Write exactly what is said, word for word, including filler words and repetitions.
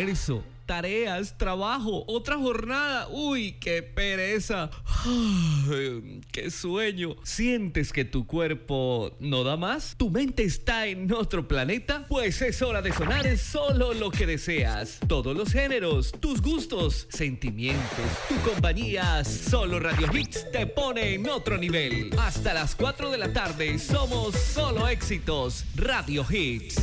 almuerzo, tareas, trabajo, otra jornada. Uy, qué pereza. Ay, qué sueño. ¿Sientes que tu cuerpo no da más? ¿Tu mente está en otro planeta? Pues es hora de sonar solo lo que deseas. Todos los géneros, tus gustos, sentimientos, tu compañía. Solo Radio Hits te pone en otro nivel. Hasta las cuatro de la tarde somos solo éxitos. Radio Hits.